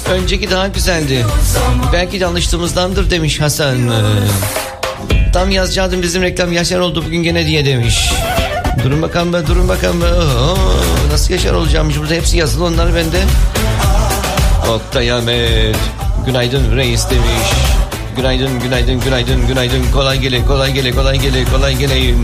Önceki daha güzeldi. Belki de alıştığımızdandır demiş Hasan. Tam yazacaktım bizim reklam Yaşar oldu bugün gene diye demiş. Durun bakalım be, durun bakalım be. Nasıl Yaşar olacağımmış burada, hepsi yazılı, onlar bende. Oktay Ahmet günaydın reis demiş. Günaydın, günaydın, günaydın, günaydın. Kolay gele, kolay gele, kolay gele, kolay geleyim.